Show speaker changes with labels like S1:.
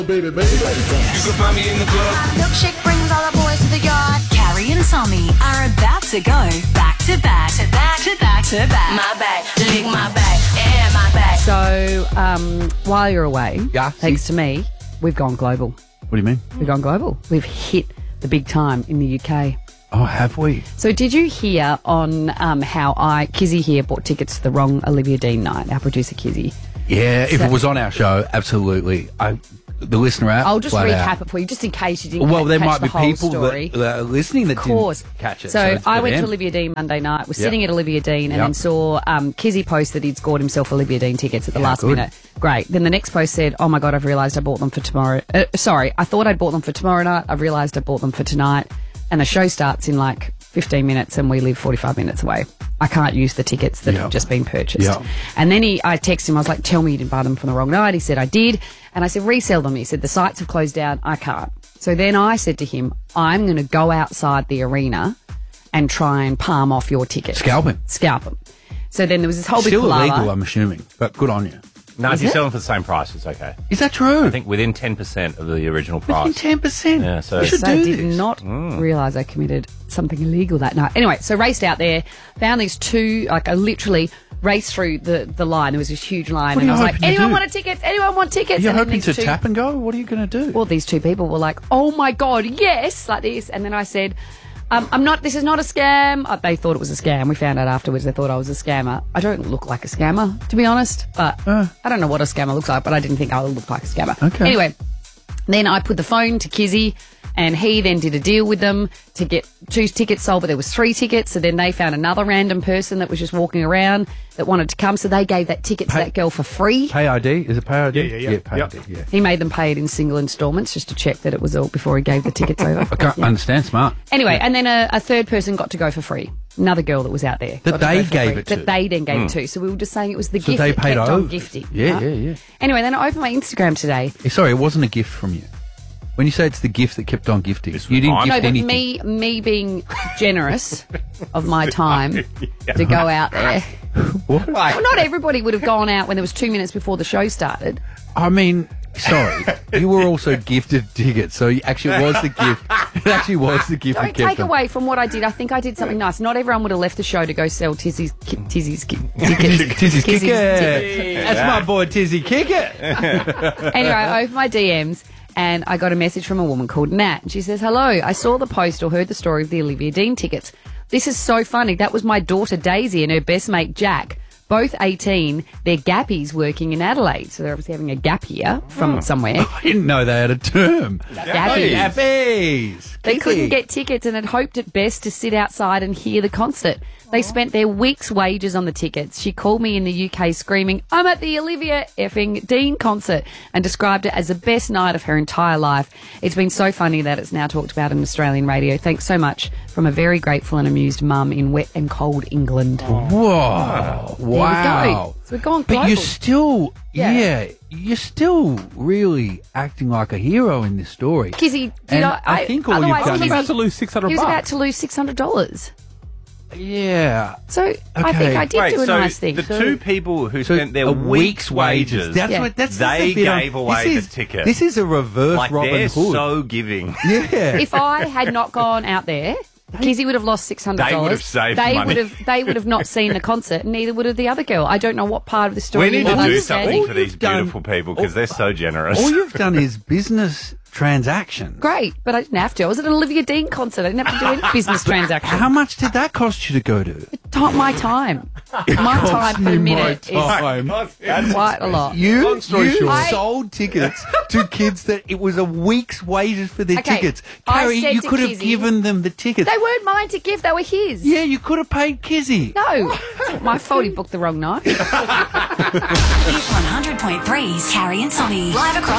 S1: Baby. You can find me in the club.
S2: Milkshake brings all the boys to the yard.
S3: Carrie and Tommy are about to go back to back to back to back to back.
S2: My back, lick my back, and my back.
S4: So while you're away,
S5: Yeah.
S4: thanks to me, we've gone global.
S5: What do you mean?
S4: We've gone global. We've hit the big time in the UK.
S5: Oh, have we?
S4: So did you hear on how Kizzy here bought tickets to the wrong Olivia Dean night, our producer Kizzy?
S5: Yeah, if
S4: So-
S5: it was on our show, absolutely. The listener out.
S4: I'll just
S5: flat
S4: recap
S5: out.
S4: it for you, just in case you didn't
S5: Well, there
S4: catch
S5: might
S4: the
S5: be
S4: whole
S5: people
S4: story.
S5: that are listening that
S4: Of course.
S5: didn't catch it.
S4: So
S5: it's
S4: I
S5: for
S4: went to
S5: them.
S4: Olivia Dean Monday night, was
S5: Yep.
S4: sitting at Olivia Dean, and
S5: Yep.
S4: then saw Kizzy post that he'd scored himself Olivia Dean tickets at the
S5: Yeah,
S4: last
S5: good.
S4: minute. Great. Then the next post said, oh my God, I've realised I bought them for tomorrow. Sorry, I thought I'd bought them for tomorrow night. I've realised I bought them for tonight. And the show starts in like 15 minutes and we live 45 minutes away. I can't use the tickets that
S5: Yep.
S4: have just been purchased.
S5: Yep.
S4: And then I texted him, I was like, tell me you didn't buy them from the wrong night. He said, I did. And I said, resell them. He said, the sites have closed down. I can't. So then I said to him, I'm going to go outside the arena and try and palm off your tickets.
S5: Scalp him.
S4: Scalp them. So then there was this whole big
S5: Still
S4: palaver.
S5: illegal, I'm assuming, but good on you.
S6: No, if
S4: Is
S6: you
S4: it?
S6: sell them for the same price, it's okay.
S5: Is that true?
S6: I think within 10% of the original price.
S5: Within 10%.
S6: Yeah, so-
S5: you should
S4: So
S5: do
S4: I did
S5: this.
S4: not realise I committed something illegal that night. Anyway, so raced out there, found these two, like I literally raced through the line. There was this huge line.
S5: What
S4: And
S5: are
S4: I
S5: you
S4: was like,
S5: hoping to
S4: anyone
S5: do?
S4: want a ticket? Anyone want tickets?
S5: You're
S4: And then
S5: hoping
S4: these
S5: to
S4: two-
S5: tap and go? What are you going to do?
S4: Well, these two people were like, oh my God, yes, like this. And then I said, this is not a scam. They thought it was a scam. We found out afterwards they thought I was a scammer. I don't look like a scammer, to be honest, but I don't know what a scammer looks like, but I didn't think I would look like a scammer.
S5: Okay.
S4: Anyway, then I put the phone to Kizzy, and he then did a deal with them to get 2 tickets sold, but there was 3 tickets. So then they found another random person that was just walking around that wanted to come. So they gave that ticket to that girl for free.
S5: Pay ID? Is it pay ID?
S6: Yeah.
S5: Pay
S6: Yep.
S5: ID, yeah.
S4: He made them pay it in single instalments just to check that it was all before he gave the tickets over.
S5: I can't
S4: Yeah.
S5: understand, smart.
S4: Anyway, and then a third person got to go for free. Another girl that was out there.
S5: That
S4: got to
S5: they
S4: go for
S5: gave
S4: free.
S5: it to.
S4: That they then gave it to. So we were just saying it was the
S5: So
S4: gift
S5: they
S4: that
S5: paid
S4: kept on
S5: over.
S4: gifting.
S5: Yeah,
S4: right?
S5: yeah.
S4: Anyway, then I opened my Instagram today.
S5: Sorry, it wasn't a gift from you. When you say it's the gift that kept on gifting,
S6: This
S5: you
S6: was
S5: didn't
S6: mine.
S5: gift
S4: No, but
S5: anything.
S4: me being generous of my time to go out there.
S5: What?
S4: Well, not everybody would have gone out when there was 2 minutes before the show started.
S5: I mean, sorry, you were also gifted tickets, so it actually was the gift. It actually was the gift
S4: Don't
S5: that kept
S4: take
S5: on.
S4: away from what I did. I think I did something nice. Not everyone would have left the show to go sell Tizzy's tickets.
S5: Tizzy's
S4: Tizzy's
S5: Kicker.
S4: tickets.
S5: That's my boy Tizzy Kicker.
S4: Anyway, I opened my DMs and I got a message from a woman called Nat. And she says, hello, I saw the post or heard the story of the Olivia Dean tickets. This is so funny. That was my daughter Daisy and her best mate Jack. Both 18. They're gappies working in Adelaide. So they're obviously having a gap year from somewhere.
S5: I didn't know they had a term.
S4: Gappies.
S5: Gappies.
S4: They couldn't get tickets and had hoped at best to sit outside and hear the concert. They spent their week's wages on the tickets. She called me in the UK screaming, I'm at the Olivia effing Dean concert, and described it as the best night of her entire life. It's been so funny that it's now talked about in Australian radio. Thanks so much from a very grateful and amused mum in wet and cold England.
S5: Whoa!
S4: There we
S5: Wow!
S4: go. So we've gone global.
S5: But you're still,
S4: Yeah.
S5: you're still really acting like a hero in this story.
S4: Kizzy,
S5: And I think all you've
S4: otherwise
S5: done
S4: Kizzy-
S5: is-
S6: About to lose $600.
S4: he was about to lose $600.
S5: Yeah.
S4: So I think I did
S6: Wait,
S4: do a
S6: so
S4: nice thing.
S6: the two people who
S5: So
S6: spent their
S5: a
S6: week's wages,
S5: That's
S4: Yeah.
S5: what. That's
S6: they
S5: the bit
S6: gave away
S5: this
S6: the ticket.
S5: This is a reverse
S6: like
S5: Robin
S6: they're
S5: Hood.
S6: so giving.
S5: Yeah.
S4: If I had not gone out there, Kizzy would have lost $600.
S6: They would have saved money.
S4: They would have not seen the concert, and neither would have the other girl. I don't know what part of the story
S6: We need
S4: you
S6: to
S4: don't
S6: do
S4: understand.
S6: something for
S5: All
S6: these
S5: you've done-
S6: beautiful people because they're so generous.
S5: All you've done is business transactions.
S4: Great, but I didn't have to. I was at an Olivia Dean concert. I didn't have to do any business transaction.
S5: How much did that cost you to go to?
S4: My time. My time per minute is quite a lot.
S5: You
S4: short.
S5: sold tickets to kids that it was a week's wages for their
S4: Okay,
S5: tickets.
S4: I
S5: Carrie,
S4: said
S5: you
S4: to
S5: could have
S4: Kizzy-
S5: given them the tickets.
S4: They weren't mine to give. They were his.
S5: Yeah, you could have paid Kizzy.
S4: No, it's not my fault. He booked the wrong night.
S3: Hit 100.3's Carrie and Tommy. Live across